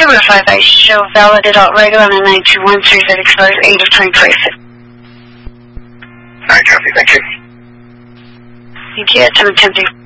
5 show valid adult regular on the 9213 that expires 8 of 2026. Alright, copy, thank you. Thank you, at 710.